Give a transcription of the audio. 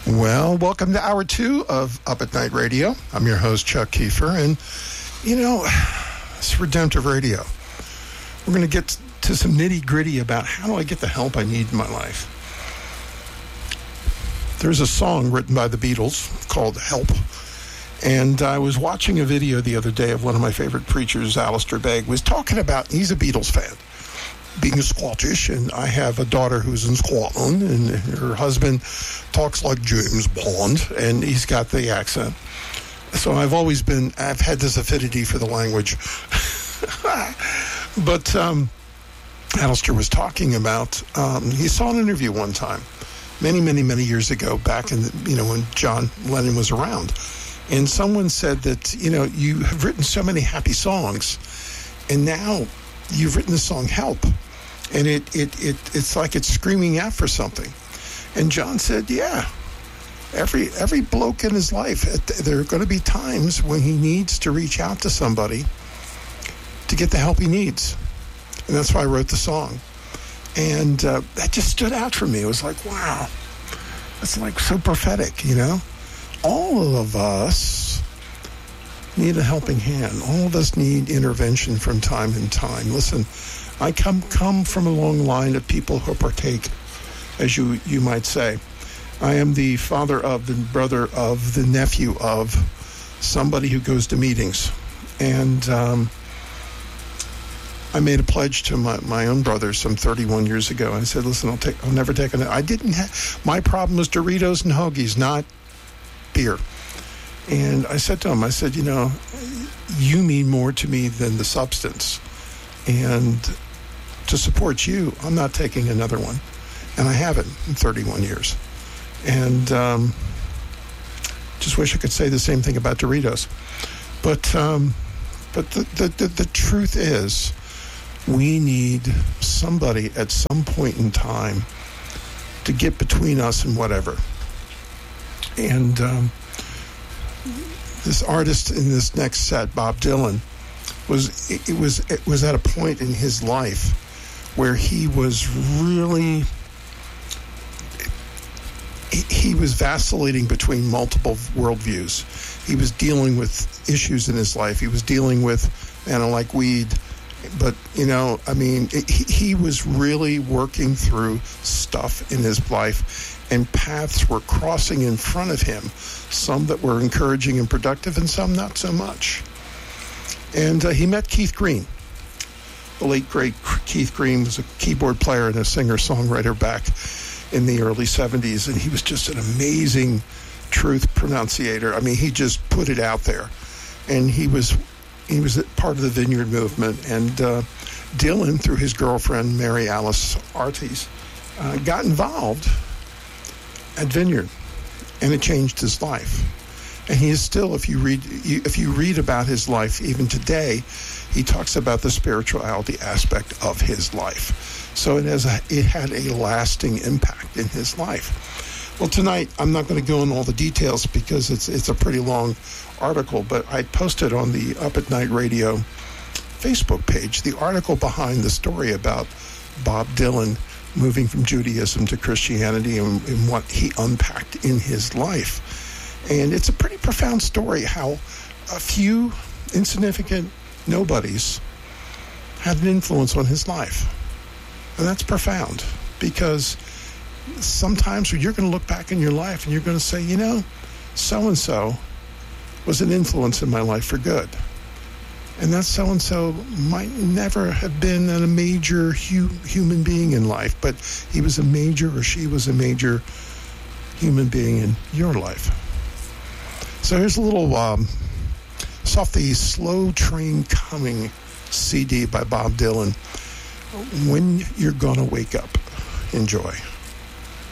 Well, welcome to Hour 2 of Up at Night Radio. I'm your host, Chuck Kiefer, and, it's Redemptive Radio. We're going to get to some nitty-gritty about how do I get the help I need in my life. There's a song written by the Beatles called Help, and I was watching a video the other day of one of my favorite preachers, Alistair Begg, was talking about, he's a Beatles fan, being Scottish, and I have a daughter who's in Scotland, and her husband talks like James Bond, and he's got the accent. So I've had this affinity for the language. But Alistair was talking about, he saw an interview one time, many years ago, back in, when John Lennon was around. And someone said that, you have written so many happy songs, and now you've written the song Help, and it's like it's screaming out for something. And John said, yeah, every bloke in his life, there are going to be times when he needs to reach out to somebody to get the help he needs. And that's why I wrote the song. And that just stood out for me. It was like, wow, that's like so prophetic, All of us need a helping hand. All of us need intervention from time to time. Listen, I come from a long line of people who partake, as you might say. I am the father of, the brother of, the nephew of somebody who goes to meetings. And I made a pledge to my own brother some 31 years ago. I said, listen, I'll never take my problem was Doritos and hoagies, not beer. And I said to him, you mean more to me than the substance. And to support you, I'm not taking another one. And I haven't in 31 years. And just wish I could say the same thing about Doritos. But the truth is, we need somebody at some point in time to get between us and whatever. And this artist in this next set, Bob Dylan, was at a point in his life where he was really he was vacillating between multiple worldviews. He was dealing with issues in his life. He was dealing with, like weed, but he was really working through stuff in his life, and paths were crossing in front of him, some that were encouraging and productive and some not so much. And he met Keith Green. The late, great Keith Green was a keyboard player and a singer-songwriter back in the early 70s, and he was just an amazing truth pronunciator. He just put it out there. And he was part of the Vineyard movement. And Dylan, through his girlfriend, Mary Alice Artis, got involved at Vineyard, and it changed his life. And he is still, if you read about his life even today, he talks about the spirituality aspect of his life. So it had a lasting impact in his life. Well, tonight I'm not going to go into all the details because it's a pretty long article, but I posted on the Up at Night Radio Facebook page the article behind the story about Bob Dylan moving from Judaism to Christianity and what he unpacked in his life. And it's a pretty profound story how a few insignificant nobodies had an influence on his life. And that's profound, because sometimes when you're going to look back in your life and you're going to say, so-and-so was an influence in my life for good. And that so-and-so might never have been a major human being in life, but he was a major, or she was a major human being in your life. So here's a little, it's off the Slow Train Coming CD by Bob Dylan, When You're Gonna Wake Up. Enjoy.